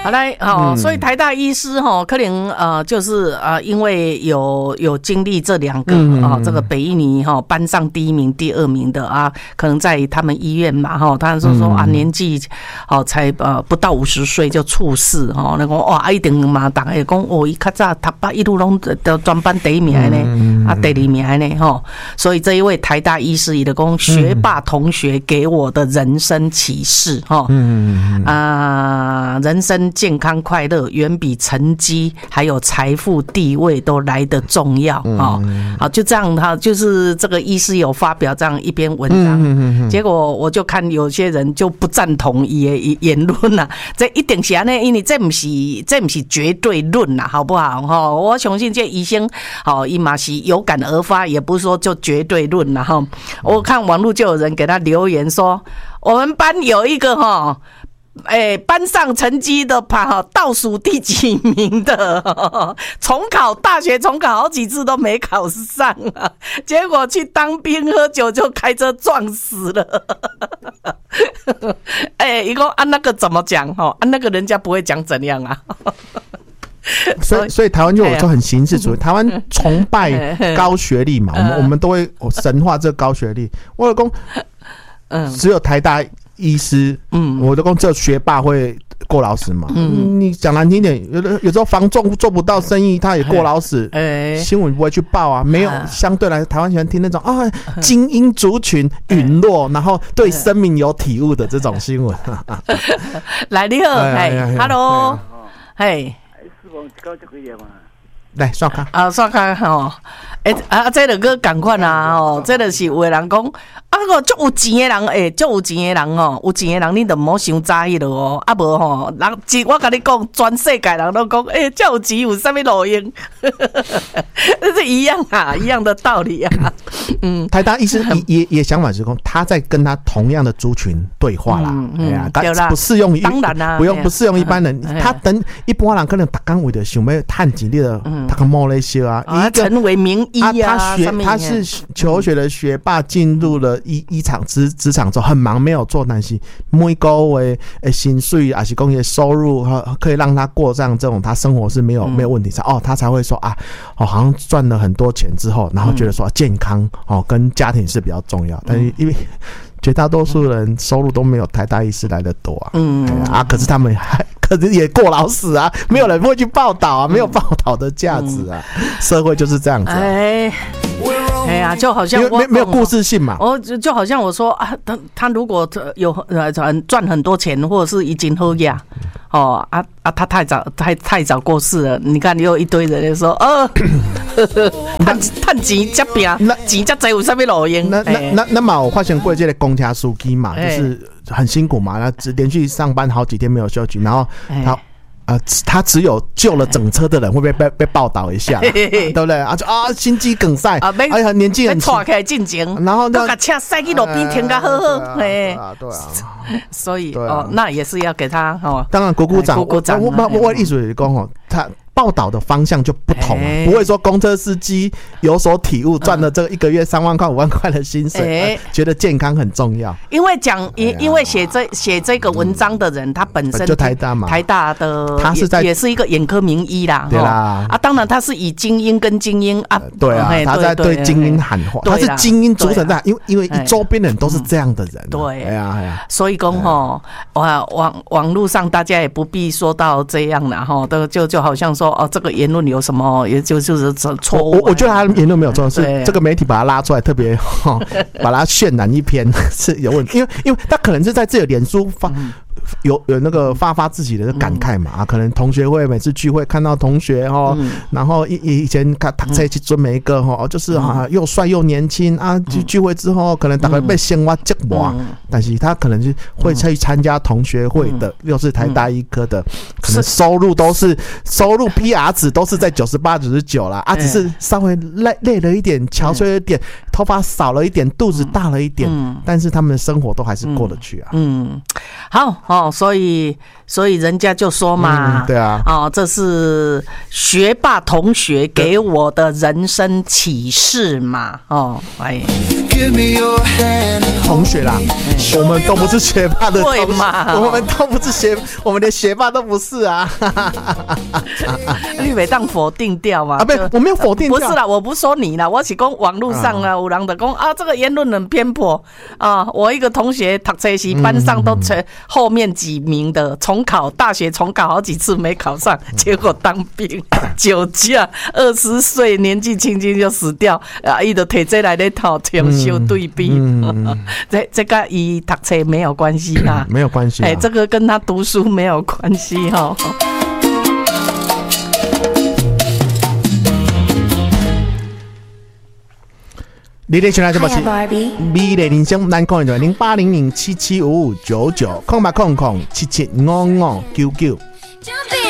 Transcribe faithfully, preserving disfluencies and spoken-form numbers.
好来哦、嗯，所以台大医师哈、哦，可能呃就是呃，因为有有经历这两个啊、嗯哦，这个北一女哈、哦、班上第一名、第二名的啊，可能在他们医院嘛哈、哦，他说说啊年纪哦才呃不到五十岁就猝死哈，那个哇一定嘛，大家讲哦，伊较早读八一路拢得专班第一名呢，嗯、啊第二名呢哈、哦，所以这一位台大医师伊的讲学霸同学给我的人生启示哈，哦、嗯啊人生。健康快乐远比成绩还有财富地位都来得重要哦。好，就这样，他就是这个医师有发表这样一篇文章，结果我就看有些人就不赞同言言论啦。这一定是安尼，因为这不是这不是绝对论啦，好不好？哈，我相信这医生好，伊嘛是有感而发，也不是说就绝对论啦哈。我看网络就有人给他留言说，我们班有一个哈。哎，班上成绩的排倒数第几名的，重考大学重考好几次都没考上啊，结果去当兵喝酒就开车撞死了。哎，一个按那个怎么讲哈？按那个人家不会讲怎样啊。 所以，所以台湾就有就很形式主义，台湾崇拜高学历嘛，我们我们都会神化这个高学历。我老公，嗯，只有台大。医师，嗯，我都讲这学霸会过劳死嘛，嗯，你讲难听点，有的有时候房仲做不到生意，他也过劳死，哎，新闻不会去报啊，没有，相对来台湾喜欢听那种啊精英族群陨落，然后对生命有体悟的这种新闻。 来，你好，哎 ，Hello， 嘿， 是我搞这个业嘛？ 来，刷卡啊，刷卡吼，哎啊，这两个赶快啊，哦，这就是有的人讲。啊，个足有钱的人，诶，足有钱的人哦，有钱的人你就唔好想早迄落哦，啊无吼，人，我甲你讲，全世界人都讲，诶、欸，足有钱有啥物路用？这是一样啊，一样的道理啊。嗯， 台大医师也也也想法是讲，他在跟他同样的族群对话啦，嗯嗯、哎呀，不适用于当然啦、啊， 不用不适用一般人。嗯、他等一般人可能逐工为着想要趁钱，你的他个莫那些啊， 啊，成为名医啊， 啊他学他是求学的学霸，进入了。医医场职职场之后很忙没有做，但是每个月的薪水还是工业收入可以让他过上这种他生活是没有、嗯、没有问题哦，他才会说啊，哦好像赚了很多钱之后，然后觉得说、啊、健康哦跟家庭是比较重要，但是因为绝大多数人收入都没有台大医师来的多啊，嗯啊，可是他们还可是也过劳死啊，没有人会去报道啊，没有报道的价值啊，嗯、社会就是这样子、啊。哎。 哎呀，就好像我没没有故事性嘛。 哦，就好像我说啊，他他如果有呃赚很多钱，或者是已经好呀，哦啊啊，他太早太太早过世了。你看，又有一堆人说，呃，赚赚钱这边钱这多有啥物路用？ 那那那那嘛，我发现过这个公车司机嘛，就是很辛苦嘛，他只连续上班好几天没有休息，然后他。呃，他只有救了整车的人，会不会被被报道一下，对不对？啊，就啊，心肌梗塞，啊，哎呀，年纪很轻， 错开进前， 然后那把车塞去路边停个好好， 对啊，对啊， 所以哦，那也是要给他哦， 当然鼓鼓掌， 鼓鼓掌。 我我我意思是讲哦，他。报道的方向就不同、啊欸，不会说公车司机有所体悟，赚了这一个月三万块、五万块的薪水、欸呃，觉得健康很重要。 因为讲，因因为写这写这个文章的人，嗯、他本身就台大嘛， 台大的， 他是在也是一个眼科名医啦， 对啦。 啊，当然他是以精英跟精英啊， 对啊，他在对精英喊话，他是精英组成的，因为因为周边人都是这样的人、啊， 对， 哎呀哎呀， 所以讲吼，网网网络上大家也不必说到这样啦，哈，都就就好像说哦，这个言论。有什么也就就是错误、啊？ 我我觉得他言论没有错，是这个媒体把他拉出来，特别、哦、把他渲染一篇是有问题，因为因为他可能是在自己的脸书发。嗯有有那个发发自己的感慨嘛、嗯、可能同学会每次聚会看到同学哦、嗯，然后以以前看读册去准每一个哦，就是啊又帅又年轻啊，聚聚会之后可能大概被鲜花折磨，但是他可能是会去参加同学会的，嗯、又是台大医科的，可能收入都是收入 P R 值都是在九十八、九十九啦，啊，只是稍微累累了一点，憔悴了一点，头发少了一点，肚子大了一点，嗯、但是他们的生活都还是过得去啊。 嗯，好。哦，所以所以人家就说嘛， 嗯、对啊， 哦，这是学霸同学给我的人生启示嘛，哦，哎。 同学啦，我们都不是学霸的同学，我们都不是学，我们连学霸都不是啊！ 你没当否定掉吗？ 啊，不，我没有否定掉， 不是啦，我不说你啦，我是讲网络上啊，有人就讲啊，这个言论很偏颇啊。我一个同学读册时班上都前后面几名的，重考大学重考好几次没考上，结果当兵酒驾，二十岁年纪轻轻就死掉啊！伊就提这来咧讨强修对比，嗯、这这个与读册没有关系啊， 没有关系、啊， 哎，这个跟他读书没有关系哈。 你的现在这把是美丽人生难讲的，零八零零七七五五九九空八空空七七五五九九。